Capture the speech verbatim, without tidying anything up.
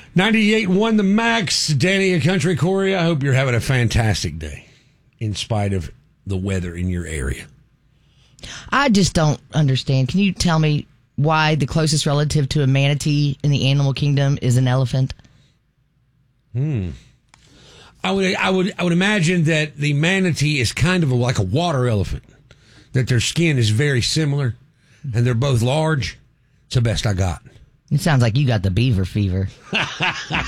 ninety-eight one The Max, Danny and Country Corey. I hope you're having a fantastic day in spite of the weather in your area. I just don't understand. Can you tell me why the closest relative to a manatee in the animal kingdom is an elephant? Hmm. I would, I would, I would imagine that the manatee is kind of a, like a water elephant. That their skin is very similar, and they're both large. It's the best I got. It sounds like you got the beaver fever.